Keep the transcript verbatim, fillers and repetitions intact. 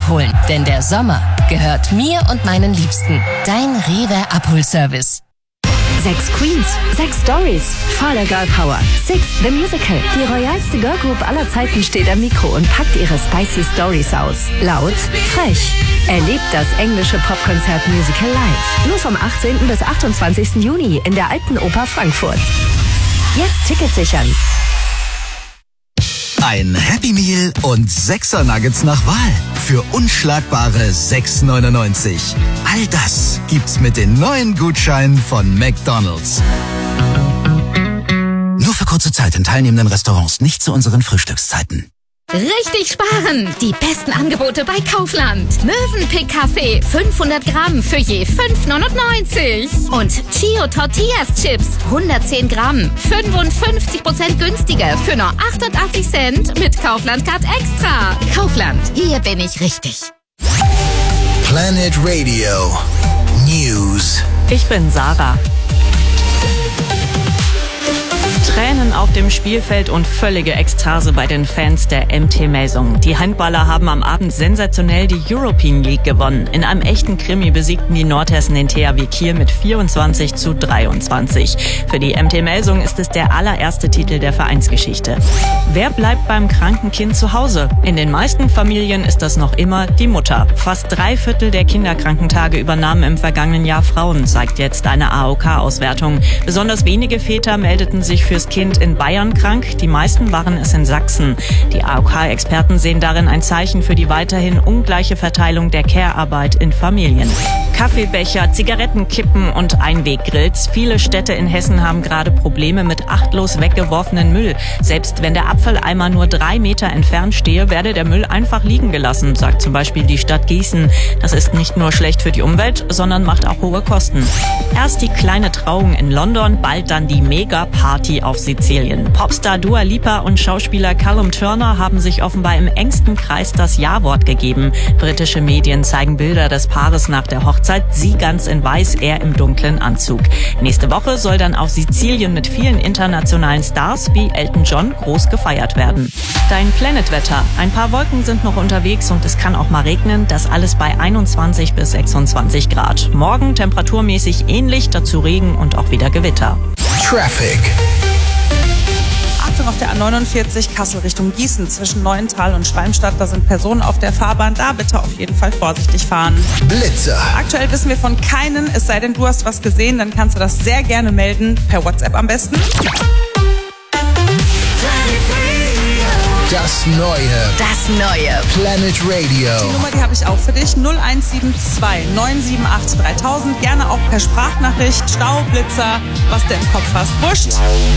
abholen. Denn der Sommer gehört mir und meinen Liebsten. Dein Rewe Abholservice. Sechs Queens, sechs Stories, voller Girl Power. Six, the Musical. Die royalste Girlgroup aller Zeiten steht am Mikro und packt ihre spicy Stories aus. Laut, frech. Erlebt das englische Popkonzert-Musical live. Nur vom achtzehnten bis achtundzwanzigsten Juni in der Alten Oper Frankfurt. Jetzt Tickets sichern. Ein Happy Meal und sechser Nuggets nach Wahl für unschlagbare sechs neunundneunzig. All das gibt's mit den neuen Gutscheinen von McDonald's. Nur für kurze Zeit in teilnehmenden Restaurants, nicht zu unseren Frühstückszeiten. Richtig sparen! Die besten Angebote bei Kaufland. Mövenpick Kaffee fünfhundert Gramm für je fünf neunundneunzig. Und Chio Tortillas Chips hundertzehn Gramm, fünfundfünfzig Prozent günstiger für nur achtundachtzig Cent mit Kaufland Card Extra. Kaufland, hier bin ich richtig. Planet Radio News. Ich bin Sarah. Tränen auf dem Spielfeld und völlige Ekstase bei den Fans der M T Melsungen. Die Handballer haben am Abend sensationell die European League gewonnen. In einem echten Krimi besiegten die Nordhessen den T H W Kiel mit vierundzwanzig zu dreiundzwanzig. Für die M T Melsungen ist es der allererste Titel der Vereinsgeschichte. Wer bleibt beim kranken Kind zu Hause? In den meisten Familien ist das noch immer die Mutter. Fast drei Viertel der Kinderkrankentage übernahmen im vergangenen Jahr Frauen, zeigt jetzt eine A O K-Auswertung. Besonders wenige Väter meldeten sich fürs Kind in Bayern krank, die meisten waren es in Sachsen. Die A O K-Experten sehen darin ein Zeichen für die weiterhin ungleiche Verteilung der Care-Arbeit in Familien. Kaffeebecher, Zigarettenkippen und Einweggrills. Viele Städte in Hessen haben gerade Probleme mit achtlos weggeworfenen Müll. Selbst wenn der Abfalleimer nur drei Meter entfernt stehe, werde der Müll einfach liegen gelassen, sagt zum Beispiel die Stadt Gießen. Das ist nicht nur schlecht für die Umwelt, sondern macht auch hohe Kosten. Erst die kleine Trauung in London, bald dann die Mega-Party auf Sizilien. Popstar Dua Lipa und Schauspieler Callum Turner haben sich offenbar im engsten Kreis das Ja-Wort gegeben. Britische Medien zeigen Bilder des Paares nach der Hochzeit. Sie ganz in weiß, er im dunklen Anzug. Nächste Woche soll dann auf Sizilien mit vielen internationalen Stars wie Elton John groß gefeiert werden. Dein Planetwetter. Ein paar Wolken sind noch unterwegs und es kann auch mal regnen. Das alles bei einundzwanzig bis sechsundzwanzig Grad. Morgen temperaturmäßig ähnlich, dazu Regen und auch wieder Gewitter. Traffic. Achtung auf der A neunundvierzig Kassel Richtung Gießen zwischen Neuental und Schwalmstadt. Da sind Personen auf der Fahrbahn. Da bitte auf jeden Fall vorsichtig fahren. Blitzer. Aktuell wissen wir von keinen, es sei denn, du hast was gesehen, dann kannst du das sehr gerne melden, per WhatsApp am besten. Das Neue. Das Neue. Planet Radio. Die Nummer, die habe ich auch für dich. null eins sieben zwei neun sieben acht dreitausend. Gerne auch per Sprachnachricht. Stau, Blitzer, was du im Kopf hast. Wurscht.